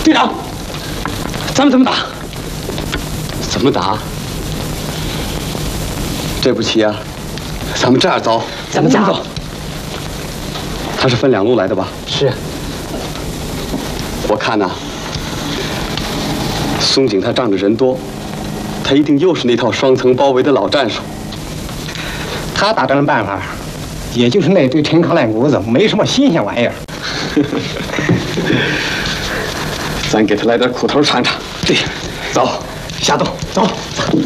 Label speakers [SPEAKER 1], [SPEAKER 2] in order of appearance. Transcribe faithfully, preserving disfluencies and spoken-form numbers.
[SPEAKER 1] 队长，咱们怎么打？怎么打？这步棋啊，咱们这样走。
[SPEAKER 2] 怎么走？
[SPEAKER 1] 他是分两路来的吧？
[SPEAKER 2] 是。
[SPEAKER 1] 我看呐、啊，松井他仗着人多，他一定又是那套双层包围的老战术。
[SPEAKER 2] 他打这种办法，也就是那堆陈糠烂谷子，没什么新鲜玩意儿。
[SPEAKER 1] 咱给他来点苦头尝尝。
[SPEAKER 2] 对，
[SPEAKER 1] 走，
[SPEAKER 2] 下动，走。